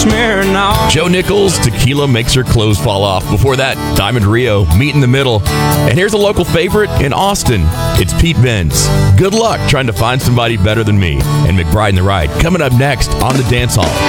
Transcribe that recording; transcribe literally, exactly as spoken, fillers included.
Smirnoff. Joe Nichols, Tequila Makes Her Clothes Fall Off. Before that, Diamond Rio, Meet in the Middle. And here's a local favorite in Austin. It's Pete Benz. Good luck trying to find somebody better than me. And McBride and the Ride coming up next on The Dance Hall.